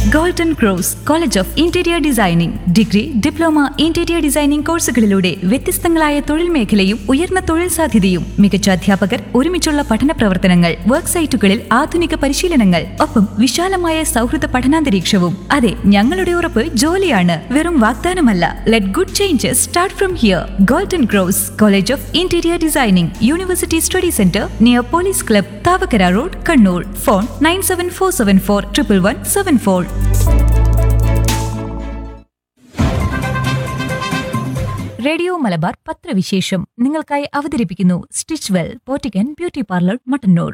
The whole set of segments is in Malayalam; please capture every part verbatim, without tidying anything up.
Golden cross college of interior designing degree, diploma, interior designing കോഴ്സുകളിലൂടെ വ്യത്യസ്തങ്ങളായ തൊഴിൽ മേഖലയും ഉയർന്ന തൊഴിൽ സാധ്യതയും മികച്ച അധ്യാപകർ, ഒരുമിച്ചുള്ള പഠന പ്രവർത്തനങ്ങൾ, വർക്ക് സൈറ്റുകളിൽ ആധുനിക പരിശീലനങ്ങൾ, ഒപ്പം വിശാലമായ സൗഹൃദ പഠനാന്തരീക്ഷവും. അതെ, ഞങ്ങളുടെ ഉറപ്പ് ജോലിയാണ്, വെറും വാഗ്ദാനമല്ല. Let good changes start from here. Golden cross college of interior designing, university study centre near police club, Thavakkara road, Kannur. Phone nine seven four seven four triple one seven four. Radio Malabar പത്രവിശേഷം നിങ്ങൾക്കായി അവതരിപ്പിക്കുന്നു stitch well പോറ്റിക്കൻ beauty parlour, Mattannur.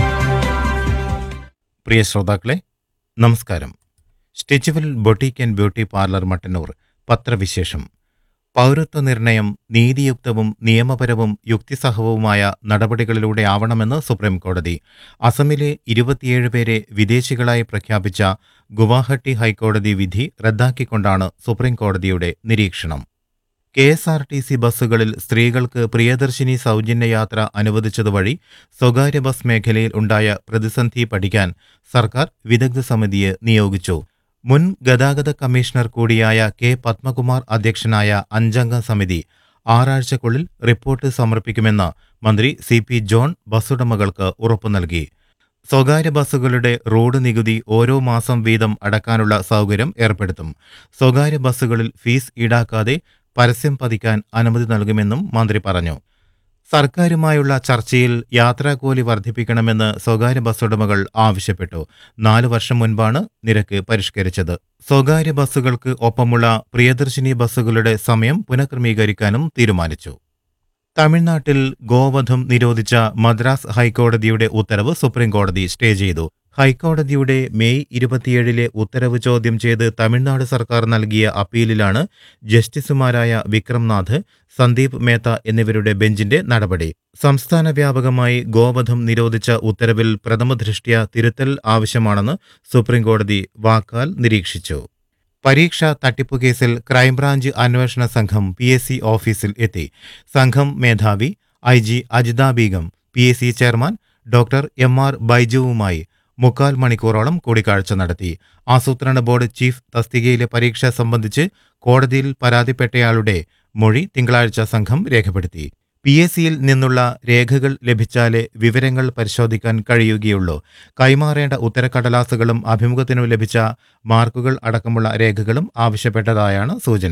പ്രിയ ശ്രോതാക്കളെ, നമസ്കാരം. Stitch well boutique and beauty parlour, Mattannur പത്രവിശേഷം. പൗരത്വ നിർണയം നീതിയുക്തവും നിയമപരവും യുക്തിസഹവുമായ നടപടികളിലൂടെ ആവണമെന്ന് സുപ്രീംകോടതി. അസമിലെ ഇരുപത്തിയേഴ് പേരെ വിദേശികളായി പ്രഖ്യാപിച്ച ഗുവാഹട്ടി ഹൈക്കോടതി വിധി റദ്ദാക്കിക്കൊണ്ടാണ് സുപ്രീംകോടതിയുടെ നിരീക്ഷണം. K S R T C ബസ്സുകളിൽ സ്ത്രീകൾക്ക് പ്രിയദർശിനി സൗജന്യ യാത്ര അനുവദിച്ചതുവഴി സ്വകാര്യ ബസ് മേഖലയിൽ ഉണ്ടായ പ്രതിസന്ധി പഠിക്കാൻ സർക്കാർ വിദഗ്ധ സമിതിയെ നിയോഗിച്ചു. മുൻ ഗതാഗത കമ്മീഷണർ കൂടിയായ കെ പത്മകുമാർ അധ്യക്ഷനായ അഞ്ചംഗ സമിതി ആറാഴ്ചക്കുള്ളിൽ റിപ്പോർട്ട് സമർപ്പിക്കുമെന്ന് മന്ത്രി സി പി ജോൺ ബസ്സുടമകൾക്ക് ഉറപ്പു നൽകി. സ്വകാര്യ ബസ്സുകളുടെ റോഡ് നികുതി ഓരോ മാസം വീതം അടക്കാനുള്ള സൗകര്യം ഏർപ്പെടുത്തും. സ്വകാര്യ ബസ്സുകളിൽ ഫീസ് ഈടാക്കാതെ പരസ്യം പതിക്കാൻ അനുമതി നൽകുമെന്നും മന്ത്രി പറഞ്ഞു. സർക്കാരുമായുള്ള ചർച്ചയിൽ യാത്രാക്കൂലി വർദ്ധിപ്പിക്കണമെന്ന് സ്വകാര്യ ബസ്സുടമകൾ ആവശ്യപ്പെട്ടു. നാലു വർഷം മുൻപാണ് നിരക്ക് പരിഷ്കരിച്ചത്. സ്വകാര്യ ബസ്സുകൾക്ക് ഒപ്പമുള്ള പ്രിയദർശിനി ബസ്സുകളുടെ സമയം പുനഃക്രമീകരിക്കാനും തീരുമാനിച്ചു. തമിഴ്നാട്ടിൽ ഗോവധം നിരോധിച്ച മദ്രാസ് ഹൈക്കോടതിയുടെ ഉത്തരവ് സുപ്രീംകോടതി സ്റ്റേ ചെയ്തു. ഹൈക്കോടതിയുടെ മെയ് ഇരുപത്തിയേഴിലെ ഉത്തരവ് ചോദ്യം ചെയ്ത് തമിഴ്നാട് സർക്കാർ നൽകിയ അപ്പീലിലാണ് ജസ്റ്റിസുമാരായ വിക്രംനാഥ്, സന്ദീപ് മേത്ത എന്നിവരുടെ ബെഞ്ചിന്റെ നടപടി. സംസ്ഥാന വ്യാപകമായി ഗോവധം നിരോധിച്ച ഉത്തരവിൽ പ്രഥമദൃഷ്ട്യാ തിരുത്തൽ ആവശ്യമാണെന്ന് സുപ്രീംകോടതി വാക്കാൽ നിരീക്ഷിച്ചു. പരീക്ഷാ തട്ടിപ്പുകേസിൽ ക്രൈംബ്രാഞ്ച് അന്വേഷണ സംഘം പി എസ് സി ഓഫീസിൽ എത്തി. സംഘം മേധാവി I G Ajitha Begum P S C chairman doctor M R ബൈജുവുമായി മുക്കാൽ മണിക്കൂറോളം കൂടിക്കാഴ്ച നടത്തി. ആസൂത്രണ ബോർഡ് ചീഫ് തസ്തികയിലെ പരീക്ഷ സംബന്ധിച്ച് കോടതിയിൽ പരാതിപ്പെട്ടയാളുടെ മൊഴി തിങ്കളാഴ്ച സംഘം രേഖപ്പെടുത്തി. പി എസ് സിയിൽ നിന്നുള്ള രേഖകൾ ലഭിച്ചാലേ വിവരങ്ങൾ പരിശോധിക്കാൻ കഴിയുകയുള്ളൂ. കൈമാറേണ്ട ഉത്തരക്കടലാസുകളും അഭിമുഖത്തിനു ലഭിച്ച മാർക്കുകൾ അടക്കമുള്ള രേഖകളും ആവശ്യപ്പെട്ടതായാണ് സൂചന.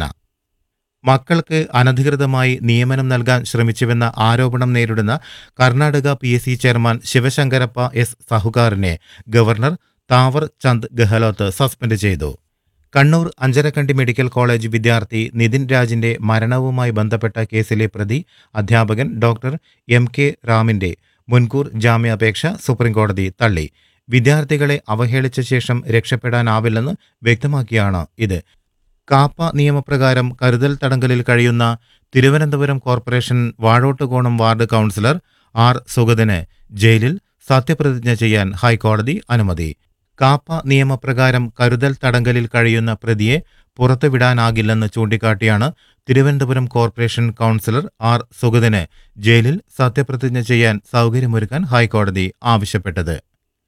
മക്കൾക്ക് അനധികൃതമായി നിയമനം നൽകാൻ ശ്രമിച്ചുവെന്ന ആരോപണം നേരിടുന്ന Karnataka P S C chairman Shivashankarappa S സഹുകാറിനെ governor Thawar Chand Gehlot suspend ചെയ്തു. കണ്ണൂർ അഞ്ചരക്കണ്ടി മെഡിക്കൽ കോളേജ് വിദ്യാർത്ഥി നിതിൻ രാജിന്റെ മരണവുമായി ബന്ധപ്പെട്ട കേസിലെ പ്രതി അധ്യാപകൻ ഡോക്ടർ എം കെ റാമിന്റെ മുൻകൂർ ജാമ്യാപേക്ഷ സുപ്രീംകോടതി തള്ളി. വിദ്യാർത്ഥികളെ അവഹേളിച്ച ശേഷം രക്ഷപ്പെടാനാവില്ലെന്ന് വ്യക്തമാക്കിയാണ് ഇത്. കാപ്പ നിയമപ്രകാരം കരുതൽ തടങ്കലിൽ കഴിയുന്ന Thiruvananthapuram corporation Vazhottukonam ward councillor R സുഗതന് ജയിലിൽ സത്യപ്രതിജ്ഞ ചെയ്യാൻ ഹൈക്കോടതി അനുമതി. കാപ്പ നിയമപ്രകാരം കരുതൽ തടങ്കലിൽ കഴിയുന്ന പ്രതിയെ പുറത്തുവിടാനാകില്ലെന്ന് ചൂണ്ടിക്കാട്ടിയാണ് തിരുവനന്തപുരം കോർപ്പറേഷൻ കൗൺസിലർ ആർ സുഗതന് ജയിലിൽ സത്യപ്രതിജ്ഞ ചെയ്യാൻ സൗകര്യമൊരുക്കാൻ ഹൈക്കോടതി ആവശ്യപ്പെട്ടത്.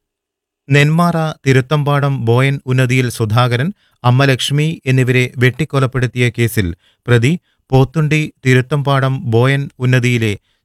നെന്മാറ തിരുത്തമ്പാടം ബോയൻ ഉന്നതിയിൽ സുധാകരൻ, അമ്മ ലക്ഷ്മി എന്നിവരെ വെട്ടിക്കൊലപ്പെടുത്തിയ കേസിൽ പ്രതി പോത്തുണ്ടി തിരുത്തമ്പാടം ബോയൻ ഉന്നതിയിലെ